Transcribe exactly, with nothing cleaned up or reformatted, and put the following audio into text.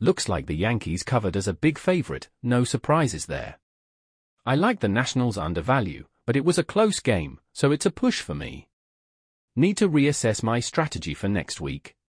Looks like the Yankees covered as a big favorite, no surprises there. I like the Nationals undervalue, but it was a close game, so it's a push for me. Need to reassess my strategy for next week.